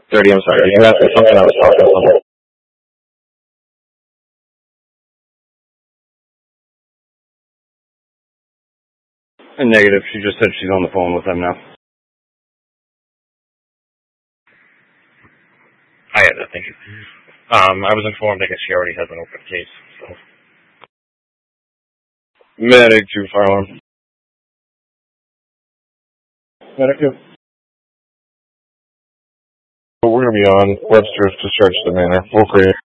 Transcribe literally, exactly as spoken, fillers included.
thirty, I'm sorry. You asked me something, I was talking about something. Negative. She just said she's on the phone with them now. I had that, thank you. Um, I was informed, I guess she already has an open case, so. Medic to fire alarm. Medic two. We're going to be on Webster's discharge to the manor. We'll create